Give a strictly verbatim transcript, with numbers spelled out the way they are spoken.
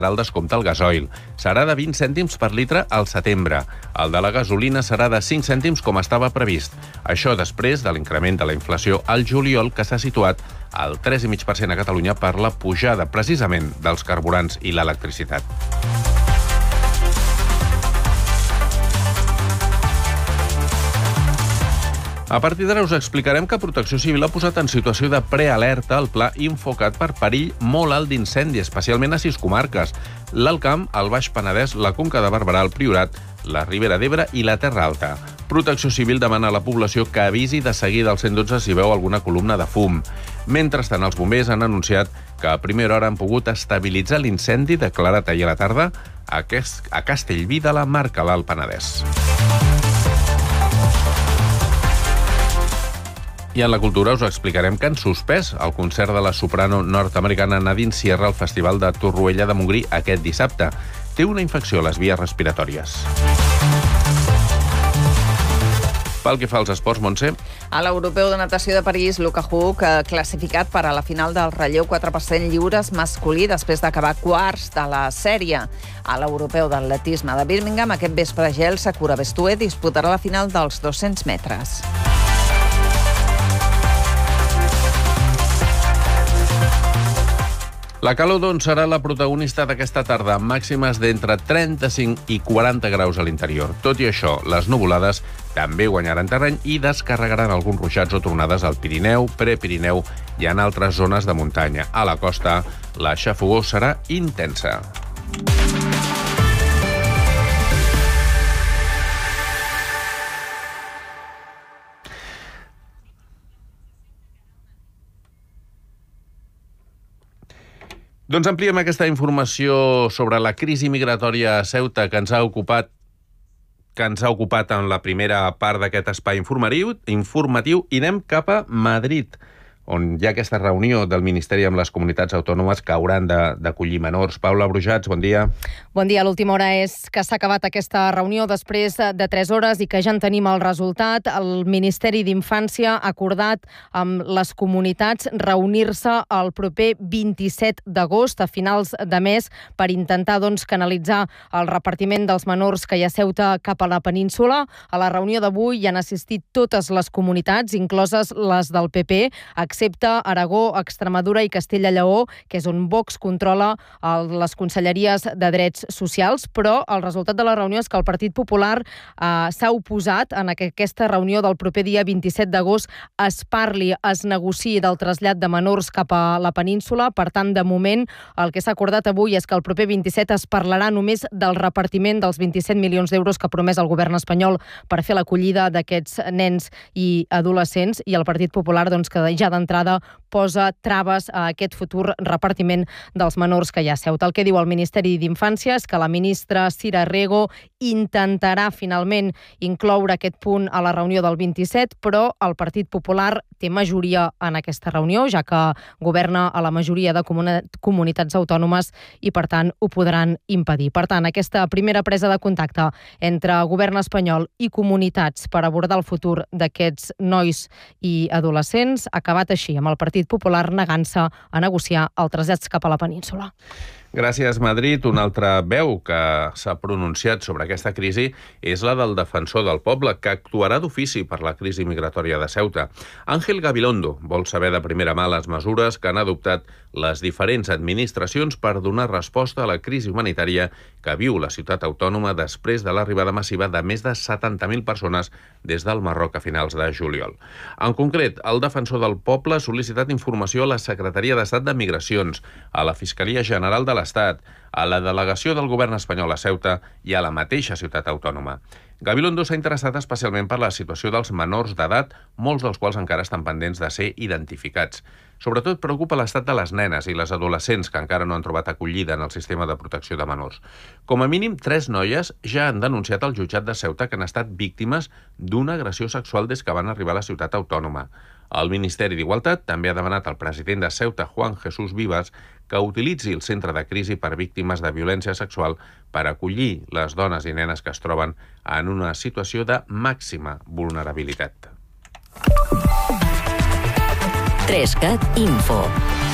el descompte al gasoil. Serà de vint cèntims per litre al setembre. El de la gasolina serà de cinc cèntims com estava previst. Això després de l'increment de la inflació al juliol, que s'ha situat al tres coma cinc per cent a Catalunya per la pujada precisament dels carburants i l'electricitat. A partir d'ara us explicarem que Protecció Civil ha posat en situació de prealerta el pla Infocat per perill molt alt d'incendi, especialment a sis comarques: l'Alt Camp, el Baix Penedès, la Conca de Barberà, el Priorat, la Ribera d'Ebre i la Terra Alta. Protecció Civil demana a la població que avisi de seguida al cent dotze si veu alguna columna de fum. Mentrestant, els bombers han anunciat que a primera hora han pogut estabilitzar l'incendi declarat ahir a la tarda a Castellví de la Marca, l'Alt Penedès. I en la cultura us explicarem que han suspès el concert de la soprano nord-americana Nadine Sierra al Festival de Torroella de Montgrí aquest dissabte. Té una infecció a les vies respiratòries. Pel que fa als esports, Montse. A l'Europeu de Natació de París, Luka Huk, classificat per a la final del relleu quatre per cent lliures masculí després d'acabar quarts de la sèrie. A l'Europeu d'Atletisme de Birmingham, aquest vespre gel, Sakura Bestue disputarà la final dels dos-cents metres. La calor, doncs, serà la protagonista d'aquesta tarda, amb màximes d'entre trenta-cinc i quaranta graus a l'interior. Tot i això, les nuvolades també guanyaran terreny i descarregaran alguns ruixats o tronades al Pirineu, Prepirineu i en altres zones de muntanya. A la costa, la xafogor serà intensa. Doncs ampliem aquesta informació sobre la crisi migratòria a Ceuta que ens ha ocupat que ens ha ocupat en la primera part d'aquest espai informatiu, informatiu i anem cap a Madrid, on hi ha aquesta reunió del Ministeri amb les comunitats autònomes que hauran d'acollir menors. Paula Brujats, bon dia. Bon dia. L'última hora és que s'ha acabat aquesta reunió després de tres hores i que ja en tenim el resultat. El Ministeri d'Infància ha acordat amb les comunitats reunir-se el proper vint-i-set d'agost, a finals de mes, per intentar doncs, canalitzar el repartiment dels menors que hi ha a Ceuta cap a la península. A la reunió d'avui hi han assistit totes les comunitats, incloses les del P P, excepte Aragó, Extremadura i Castella-Lleó, que és on Vox controla les conselleries de drets socials, però el resultat de la reunió és que el Partit Popular eh, s'ha oposat en que aquesta reunió del proper dia vint-i-set d'agost es parli, es negociï del trasllat de menors cap a la península. Per tant, de moment, el que s'ha acordat avui és que el proper vint-i-set es parlarà només del repartiment dels vint-i-set milions d'euros que ha promès el govern espanyol per fer l'acollida d'aquests nens i adolescents, i el Partit Popular, doncs, que ja d'entrada posa traves a aquest futur repartiment dels menors que hi ha a Ceuta. El que diu el Ministeri d'Infància és que la ministra Cira Rego intentarà finalment incloure aquest punt a la reunió del vint-i-set, però el Partit Popular té majoria en aquesta reunió, ja que governa a la majoria de comunitats autònomes i, per tant, ho podran impedir. Per tant, aquesta primera presa de contacte entre govern espanyol i comunitats per abordar el futur d'aquests nois i adolescents ha acabat així, amb el Partit Popular negant-se a negociar el trasllat cap a la península. Gràcies, Madrid. Una altra veu que s'ha pronunciat sobre aquesta crisi és la del defensor del poble, que actuarà d'ofici per la crisi migratòria de Ceuta. Ángel Gabilondo vol saber de primera mà les mesures que han adoptat les diferents administracions per donar resposta a la crisi humanitària que viu la ciutat autònoma després de l'arribada massiva de més de setanta mil persones des del Marroc a finals de juliol. En concret, el defensor del poble ha sol·licitat informació a la Secretaria d'Estat de Migracions, a la Fiscalia General de l'Estat, a la delegació del govern espanyol a Ceuta i a la mateixa ciutat autònoma. Gabilondo s'ha interessat especialment per la situació dels menors d'edat, molts dels quals encara estan pendents de ser identificats. Sobretot preocupa l'estat de les nenes i les adolescents que encara no han trobat acollida en el sistema de protecció de menors. Com a mínim, tres noies ja han denunciat al jutjat de Ceuta que han estat víctimes d'una agressió sexual des que van arribar a la ciutat autònoma. El Ministeri d'Igualtat també ha demanat al president de Ceuta, Juan Jesús Vivas, que utilitzi el centre de crisi per víctimes de violència sexual per acollir les dones i nenes que es troben en una situació de màxima vulnerabilitat. tres cat Info.